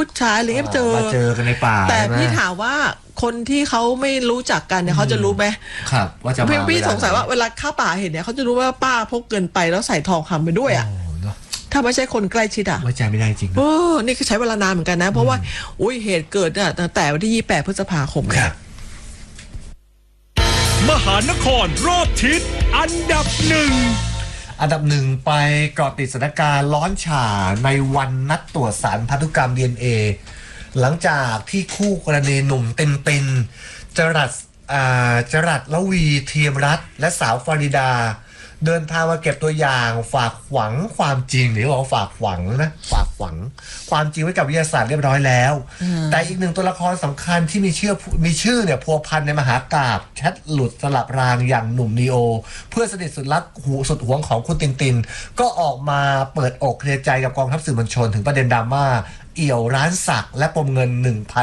ผู้ชายอะไรเงี้ยเจอมาเจอกันในป่าแต่พี่ถามว่าคนที่เขาไม่รู้จักกันเนี่ยเขาจะรู้ไหมครับว่าจะมาพี่สงสัยว่าเวลาเข้าป่าเห็นเนี่ยเขาจะรู้ว่าป้าพกเกินไปแล้วใส่ทองคำไปด้วยอ่ะถ้าไม่ใช่คนใกล้ชิดอ่ะไว้ใจไม่ได้จริงนี่ก็ใช้เวลานานเหมือนกันนะเพราะว่าเหตุเกิดเนี่ยตั้งแต่วันที่28 พฤษภาคมครับมหานครรอบทิศอันดับหนึ่งไปเกาะติดสถานการณ์ร้อนฉ่าในวันนัดตรวจสารพันธุกรรม DNA หลังจากที่คู่กรณีหนุ่มเต็นจรัสละวีเทียมรัตน์และสาวฟาริดาเดินทางมาเก็บตัวอย่างฝากหวังความจริงหรือว่าฝากหวังความจริงไว้กับวิทยาศาสตร์เรียบร้อยแล้วแต่อีกหนึ่งตัวละครสำคัญที่มีชื่อเนี่ยพัวพันในมหากาพย์แชทหลุดสลับรางอย่างหนุ่มนีโอเพื่อสนิทสุดรักสุดหวงของคุณตินก็ออกมาเปิดอกเคลียร์ใจกับกองทัพสื่อมวลชนถึงประเด็นดราม่าเอี่ยวร้านสักและปมเงิน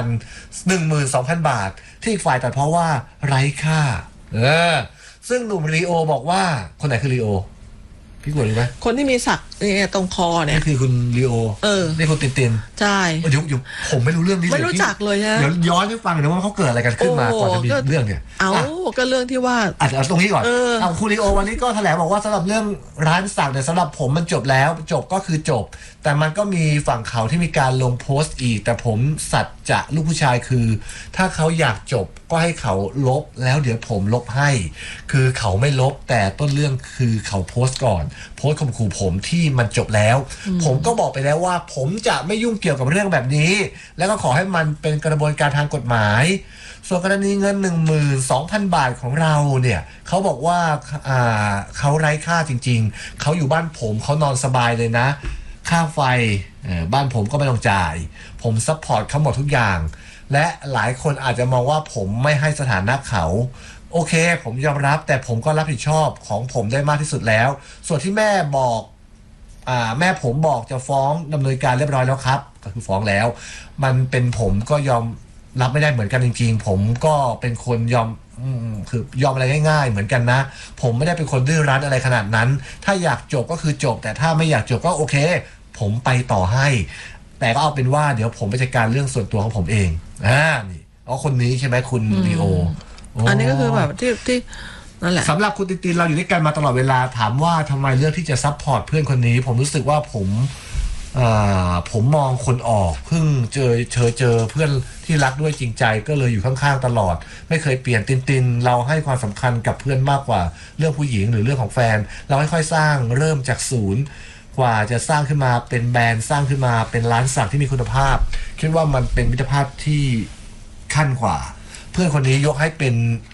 12,000 บาทที่อีกฝ่ายตัดเพราะว่าไร้ค่าซึ่งหนุ่มลีโอบอกว่าคนไหนคือลีโอพี่กวดรู้ไหมคนที่มีสักเนี่ยตรงคอเนี่ยนี่คือคุณลีโอนี่คุณตินใช่อยู่ผมไม่รู้เรื่องนี้เลยไม่รู้จักเลยนะเดี๋ยวย้อนให้ฟังหน่อยว่าเขาเกิดอะไรกันขึ้นมาก่อนจะมีเรื่องเนี่ยก็เรื่องที่ว่าเอาตรงนี้ก่อนคุณลีโอวันนี้ก็แถลงบอกว่าสำหรับเรื่องร้านสักเนี่ยสำหรับผมมันจบแล้วจบก็คือจบแต่มันก็มีฝั่งเขาที่มีการลงโพสต์อีกแต่ผมสัจจะลูกผู้ชายคือถ้าเขาอยากจบก็ให้เขาลบแล้วเดี๋ยวผมลบให้คือเขาไม่ลบแต่ต้นเรื่องคือเขาโพสต์ก่อนโพสต์ข่มขู่ผมที่มันจบแล้วผมก็บอกไปแล้วว่าผมจะไม่ยุ่งเกี่ยวกับเรื่องแบบนี้แล้วก็ขอให้มันเป็นกระบวนการทางกฎหมายส่วนกรณีเงิน 12,000 บาทของเราเนี่ยเขาบอกว่าเขาไร้ค่าจริงๆเขาอยู่บ้านผมเขานอนสบายเลยนะค่าไฟบ้านผมก็ไม่ต้องจ่ายผมซัพพอร์ตเขาหมดทุกอย่างและหลายคนอาจจะมองว่าผมไม่ให้สถานะเขาโอเคผมยอมรับแต่ผมก็รับผิดชอบของผมได้มากที่สุดแล้วส่วนที่แม่บอกแม่ผมบอกจะฟ้องดำเนินการเรียบร้อยแล้วครับก็คือฟ้องแล้วมันเป็นผมก็ยอมรับไม่ได้เหมือนกันจริงๆผมก็เป็นคนคือยอมอะไรง่ายๆเหมือนกันนะผมไม่ได้เป็นคนดื้อรั้นอะไรขนาดนั้นถ้าอยากจบก็คือจบแต่ถ้าไม่อยากจบก็โอเคผมไปต่อให้แต่ก็เอาเป็นว่าเดี๋ยวผมไปจัดการเรื่องส่วนตัวของผมเองนี่คนนี้ใช่ไหมคุณลีโออันนี้ก็คือแบบที่นั่นแหละสำหรับคุณตินเราอยู่ด้วยกันมาตลอดเวลาถามว่าทำไมเลือกที่จะซัพพอร์ตเพื่อนคนนี้ผมรู้สึกว่าผมมองคนออกเพิ่งเจอเพื่อนที่รักด้วยจริงใจก็เลยอยู่ข้างๆตลอดไม่เคยเปลี่ยนตินเราให้ความสำคัญกับเพื่อนมากกว่าเรื่องผู้หญิงหรือเรื่องของแฟนเราค่อยๆสร้างเริ่มจากศูนย์กว่าจะสร้างขึ้นมาเป็นแบรนด์สร้างขึ้นมาเป็นร้านสักที่มีคุณภาพคิดว่ามันเป็นมิตรภาพที่ขั้นกว่าเพื่อนคนนี้ยกให้เป็น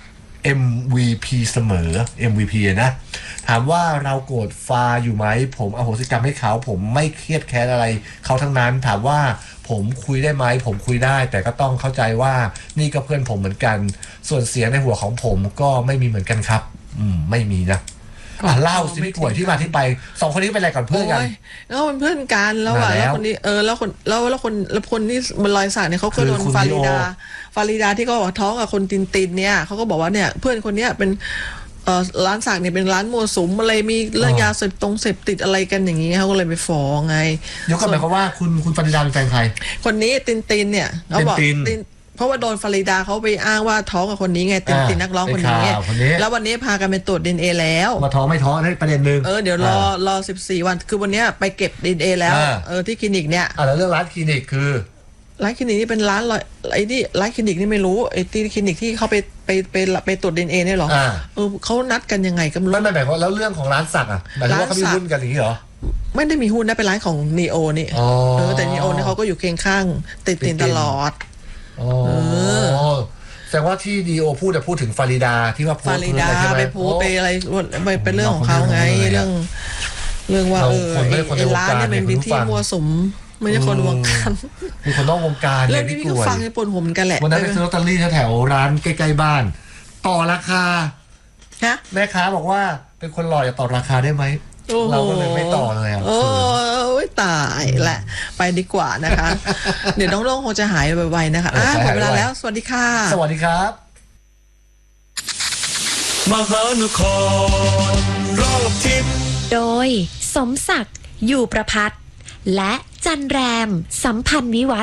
MVP เสมอ MVP นะถามว่าเราโกรธฟาอยู่ไหมผมอโหสิกรรมให้เขาผมไม่เครียดแค้นอะไรเขาทั้งนั้นถามว่าผมคุยได้ไหมผมคุยได้แต่ก็ต้องเข้าใจว่านี่ก็เพื่อนผมเหมือนกันส่วนเสียงในหัวของผมก็ไม่มีเหมือนกันครับไม่มีนะเล่าสิพี่ป่วยที่มาที่ไปสองคนนี้เป็นอะไรก่อนเพื่อนกันแล้วเป็นเพื่อนกันแล้วคนนี้แล้วคนที่มันรอยสักเนี่ยเขาก็โดนฟาริดาที่เขาบอกท้องกับคนตินเนี่ยเขาก็บอกว่าเนี่ยเพื่อนคนนี้เป็นร้านสักเนี่ยเป็นร้านมั่วสุมอะไรมีเรื่องยาเสพติดอะไรกันอย่างนี้เขาก็เลยไปฟ้องไงยกกันหมายความว่าคุณฟาริดาเป็นแฟนใครคนนี้ตินเนี่ยเขาบอกเพราะว่าโดนฟาริดาเขาไปอ้างว่าท้องกับคนนี้ไงตินนักร้องคนนี้แล้ววันนี้พากันไปตรวจ DNA แล้วมาท้องไม่ท้องนี่ประเด็นนึงเดี๋ยวรอ14 วันคือวันนี้ไปเก็บ DNA แล้วที่คลินิกเนี่ยแล้วเรื่องร้านคลินิกคือร้านคลินิกนี่เป็นร้านไอ้นี่ร้านคลินิกนี่ไม่รู้ไอ้ที่คลินิกที่เขาไปตรวจ DNA เนี่ยหรอเขานัดกันยังไงก็ไม่รู้ไม่หมายความแล้วเรื่องของร้านสักหมายถึงว่าเขามีหุ้นกันอย่างนี้เหรอไม่ได้มีหุ้นนะเป็นร้านของนีโอนี่แต่นีโอเนี่ยเขาก็อยู่เคียงข้างตินตลอดแสดงว่าที่ดีโอพูดถึงฟาริดาที่ว่าฟาริดาไปโพสไปอะไรเป็นเรื่องของเขาไงเรื่องว่าร้านเนี่ยเป็นที่มั่วสุมไม่ใช่คนวงการมีคนนอกวงการเรื่องที่พี่ก็ฟังในปนหัวเหมือนกันแหละวันนั้นไปซื้อลอตเตอรี่แถวร้านใกล้ๆบ้านต่อราคาแม่ค้าบอกว่าเป็นคนหล่อจะต่อราคาได้ไหมเราก็เลยไม่ต่อเลยตายแหละไปดีกว่านะคะเดี๋ยวน้องโล่งคงจะหายไวๆนะคะหมดเวลาแล้วสวัสดีค่ะสวัสดีครับมหานครรอบทิศโดยสมศักดิ์อยู่ประภัตและจันแรมสัมพันธ์วิวัฒน์